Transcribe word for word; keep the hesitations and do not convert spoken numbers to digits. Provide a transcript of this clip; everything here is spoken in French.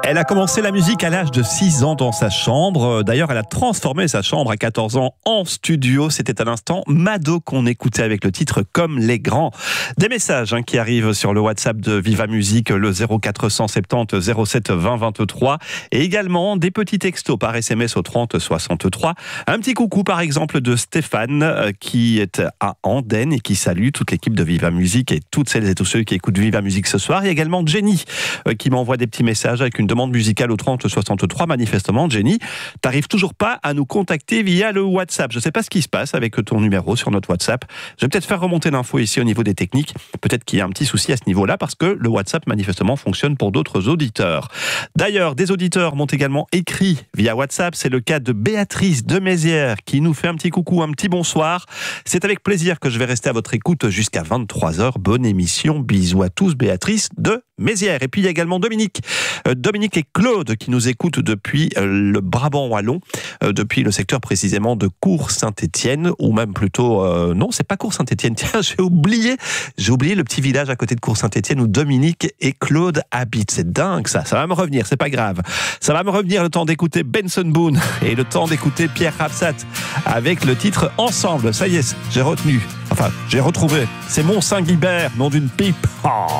Elle a commencé la musique à l'âge de six ans dans sa chambre. D'ailleurs, elle a transformé sa chambre à quatorze ans en studio. C'était à l'instant Mado qu'on écoutait avec le titre « Comme les grands ». Des messages hein, qui arrivent sur le WhatsApp de Viva Musique, le zéro quatre cent soixante-dix zéro sept vingt vingt-trois. Et également des petits textos par S M S au trente soixante-trois. Un petit coucou par exemple de Stéphane qui est à Andenne et qui salue toute l'équipe de Viva Musique et toutes celles et tous ceux qui écoutent Viva Musique ce soir. Il y a également Jenny qui m'envoie des petits messages avec une demande musicale au trente soixante-trois. Manifestement, Jenny, t'arrives toujours pas à nous contacter via le WhatsApp. Je sais pas ce qui se passe avec ton numéro sur notre WhatsApp. Je vais peut-être faire remonter l'info ici au niveau des techniques. Peut-être qu'il y a un petit souci à ce niveau-là parce que le WhatsApp manifestement fonctionne pour d'autres auditeurs. D'ailleurs, des auditeurs m'ont également écrit via WhatsApp. C'est le cas de Béatrice de Mézières qui nous fait un petit coucou, un petit bonsoir. C'est avec plaisir que je vais rester à votre écoute jusqu'à vingt-trois heures. Bonne émission. Bisous à tous, Béatrice de Mézières. Et puis il y a également Dominique. Euh, Dominique et Claude qui nous écoutent depuis euh, le Brabant wallon, euh, depuis le secteur précisément de Cours-Saint-Étienne, ou même plutôt euh, non, c'est pas Cours-Saint-Étienne. Tiens, j'ai oublié, j'ai oublié le petit village à côté de Cours-Saint-Étienne où Dominique et Claude habitent. C'est dingue ça. Ça va me revenir, c'est pas grave. Ça va me revenir le temps d'écouter Benson Boone et le temps d'écouter Pierre Rapsat avec le titre Ensemble. Ça y est, j'ai retenu. Enfin, j'ai retrouvé. C'est Mont Saint-Guibert, nom d'une pipe. Oh.